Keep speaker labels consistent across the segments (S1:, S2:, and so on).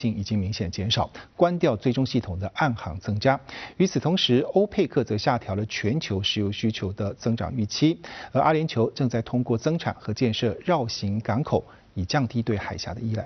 S1: 已经明显减少，关掉追踪系统的暗航增加。与此同时，欧佩克则下调了全球石油需求的增长预期，而阿联酋正在通过增产和建设绕行港口，以降低对海峡的依赖。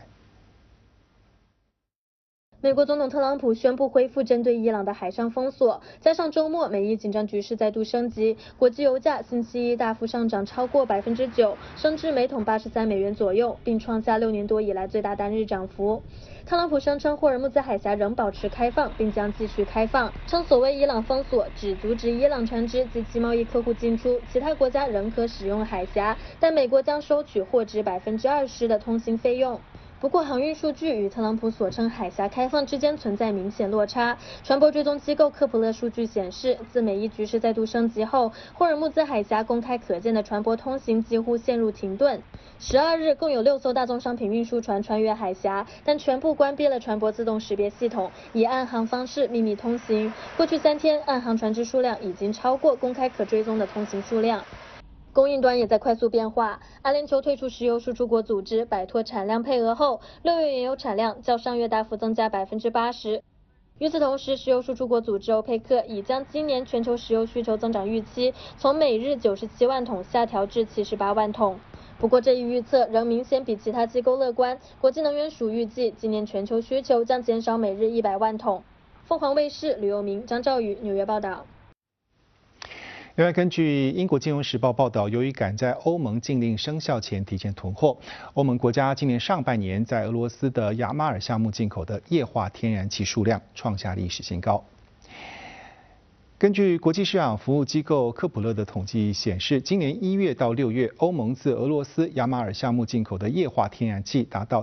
S2: 美国总统特朗普宣布恢复针对伊朗的海上封锁，加上周末美伊紧张局势再度升级，国际油价星期一大幅上涨超过9%，升至每桶83美元左右，并创下6年多以来最大单日涨幅。特朗普声称霍尔木兹海峡仍保持开放，并将继续开放，称所谓伊朗封锁只阻止伊朗船只及其贸易客户进出，其他国家仍可使用海峡，但美国将收取货值20%的通行费用。不过，航运数据与特朗普所称海峡开放之间存在明显落差。船舶追踪机构科普勒数据显示，自美伊局势再度升级后，霍尔木兹海峡公开可见的船舶通行几乎陷入停顿。12日，共有6艘大宗商品运输船穿越海峡，但全部关闭了船舶自动识别系统，以暗航方式秘密通行。过去3天，暗航船只数量已经超过公开可追踪的通行数量。供应端也在快速变化。阿联酋退出石油输出国组织，摆脱产量配额后，6月原油产量较上月大幅增加80%。与此同时，石油输出国组织欧佩克已将今年全球石油需求增长预期从每日97万桶下调至78万桶。不过，这一预测仍明显比其他机构乐观。国际能源署预计，今年全球需求将减少每日100万桶。凤凰卫视吕佑明、张兆宇纽约报道。
S1: 另外，根据英国金融时报报道，由于赶在欧盟禁令生效前提前囤货，欧盟国家今年上半年在俄罗斯的亚马尔项目进口的液化天然气数量创下历史新高。根据国际市场服务机构科普勒的统计显示，今年1月到6月，欧盟自俄罗斯亚马尔项目进口的液化天然气达到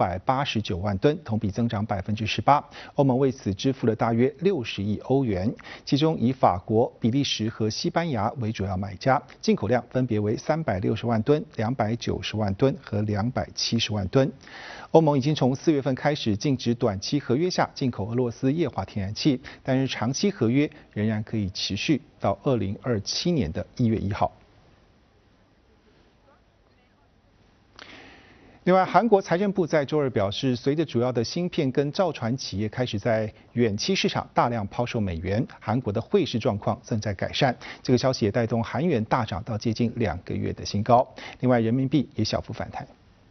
S1: 989万吨，同比增长18%。欧盟为此支付了大约60亿欧元，其中以法国、比利时和西班牙为主要买家，进口量分别为360万吨、290万吨和270万吨。欧盟已经从4月份开始禁止短期合约下进口俄罗斯液化天然气，但是长期合约仍然可以持续到2027年的1月1号。另外，韩国财政部在周二表示，随着主要的芯片跟造船企业开始在远期市场大量抛售美元，韩国的汇市状况正在改善。这个消息也带动韩元大涨到接近2个月的新高。另外，人民币也小幅反弹。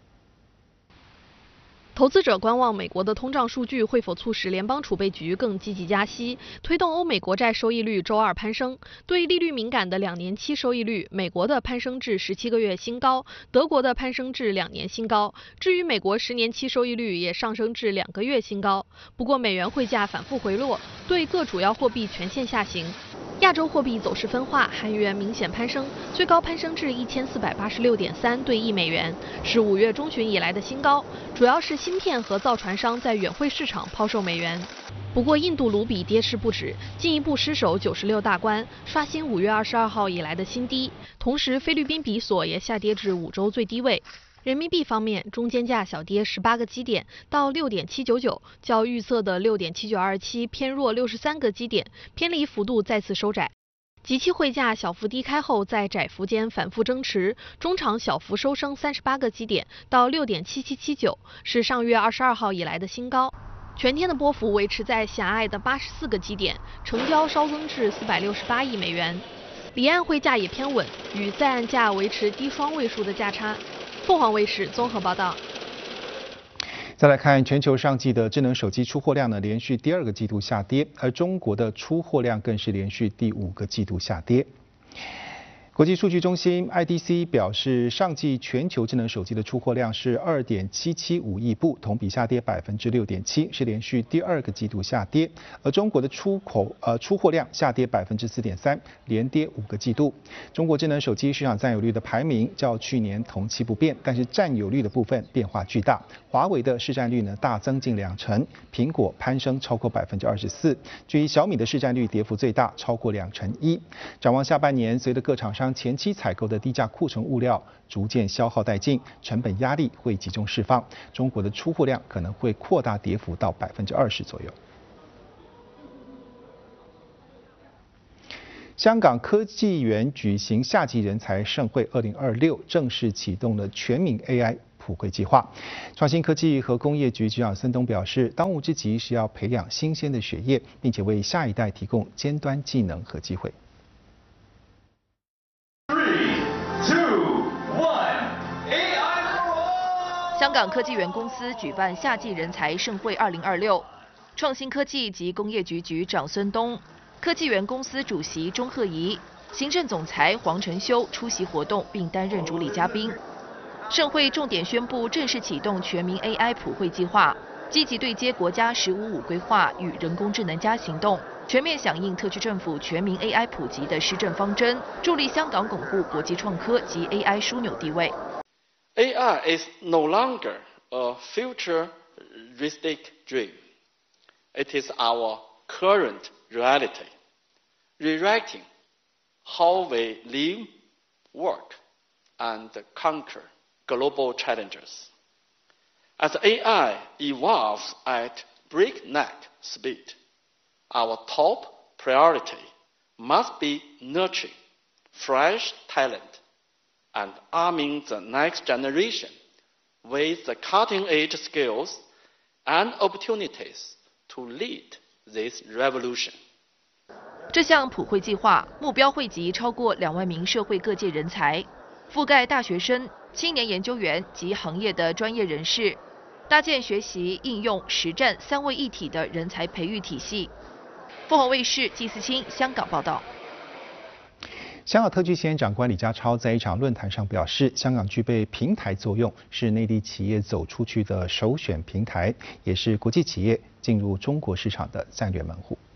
S3: 投资者观望美国的通胀数据会否促使联邦储备局更积极加息，推动欧美国债收益率周二攀升。对利率敏感的2年期收益率，美国的攀升至17个月新高，德国的攀升至2年新高。至于美国10年期收益率也上升至2个月新高。不过美元汇价反复回落，对各主要货币全线下行。亚洲货币走势分化，韩元明显攀升，最高攀升至1486.3对1美元，是5月中旬以来的新高，主要是芯片和造船商在远汇市场抛售美元。不过印度卢比跌势不止，进一步失守96大关，刷新5月22号以来的新低。同时菲律宾比索也下跌至5周最低位。人民币方面，中间价小跌18个基点到6.799，较预测的6.7927偏弱63个基点，偏离幅度再次收窄。即期汇价小幅低开后，在窄幅间反复争持，中场小幅收升38个基点到6.7779，是上月22号以来的新高。全天的波幅维持在狭隘的84个基点，成交稍增至468亿美元。离岸汇价也偏稳，与在岸价维持低双位数的价差。凤凰卫视综合报道。
S1: 再来看全球上季的智能手机出货量呢，连续第2个季度下跌，而中国的出货量更是连续第5个季度下跌。国际数据中心 IDC 表示，上季全球智能手机的出货量是2.775亿部，同比下跌6.7%，是连续第2个季度下跌。而中国的出货量下跌4.3%，连跌5个季度。中国智能手机市场占有率的排名较去年同期不变，但是占有率的部分变化巨大。华为的市占率呢大增近2成，苹果攀升超过24%，至于小米的市占率跌幅最大，超过1%。展望下半年，随着各厂商前期采购的低价库存物料逐渐消耗殆尽，成本压力会集中释放，中国的出货量可能会扩大跌幅到20%左右。香港科技园举行夏季人才盛会2026，正式启动了全民 AI 普惠计划。创新科技和工业局局长孙东表示，当务之急是要培养新鲜的血液，并且为下一代提供尖端技能和机会。
S4: 香港科技园公司举办夏季人才盛会2026，创新科技及工业局局长孙东、科技园公司主席钟鹤仪、行政总裁黄晨修出席活动，并担任主礼嘉宾。盛会重点宣布正式启动全民 AI 普惠计划，积极对接国家“15+5”规划与人工智能+行动，全面响应特区政府全民 AI 普及的施政方针，助力香港巩固国际创科及 AI 枢纽地位。
S5: AI is no longer a futuristic dream. It is our current reality, rewriting how we live, work, and conquer global challenges. As AI evolves at breakneck speed, our top priority must be nurturing fresh talent and arming the next generation with the cutting-edge skills and opportunities to lead this revolution.
S4: 这项普惠计划目标惠及超过2万名社会各界人才，覆盖大学生、青年研究员及行业的专业人士，搭建学习、应用、实战3位一体的人才培育体系。凤凰卫视季思清香港报道。
S1: 香港特区行政长官李家超在一场论坛上表示，香港具备平台作用，是内地企业走出去的首选平台，也是国际企业进入中国市场的战略门户。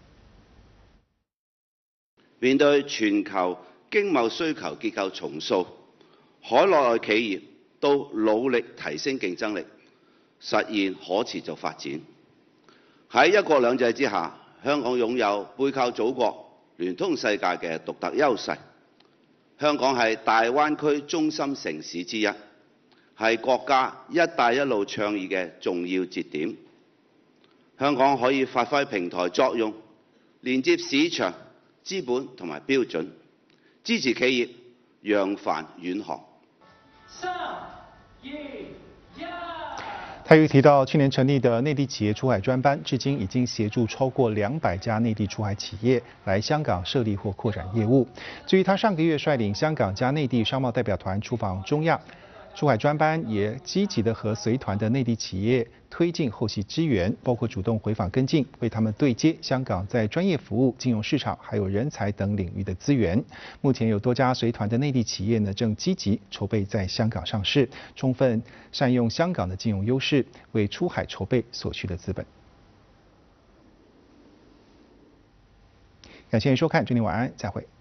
S6: 面對全球經貿需求結構重塑，海內外企業都努力提升競爭力，實現可持續發展。喺一國兩制之下，香港擁有背靠祖國、聯通世界嘅獨特優勢。香港係大灣區中心城市之一，係國家「一帶一路」倡議嘅重要節點。香港可以發揮平台作用，連接市場、資本同埋標準，支持企業揚帆遠航。
S1: 他又提到，去年成立的内地企业出海专班，至今已经协助超过200家内地出海企业来香港设立或扩展业务。至于他上个月率领香港加内地商贸代表团出访中亚，出海专班也积极的和随团的内地企业推进后续支援，包括主动回访跟进，为他们对接香港在专业服务、金融市场还有人才等领域的资源。目前有多家随团的内地企业呢，正积极筹备在香港上市，充分善用香港的金融优势，为出海筹备所需的资本。感谢收看，祝您晚安，再会。